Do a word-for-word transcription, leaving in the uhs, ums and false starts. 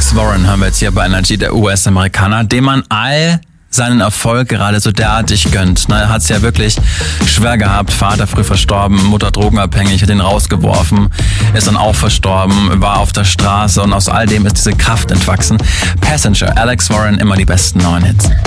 Alex Warren hören wir jetzt hier bei Energy, der U S-Amerikaner, dem man all seinen Erfolg gerade so derartig gönnt. Na, er hat es ja wirklich schwer gehabt. Vater früh verstorben, Mutter drogenabhängig, hat ihn rausgeworfen, ist dann auch verstorben, war auf der Straße und aus all dem ist diese Kraft entwachsen. Passenger, Alex Warren, immer die besten neuen Hits.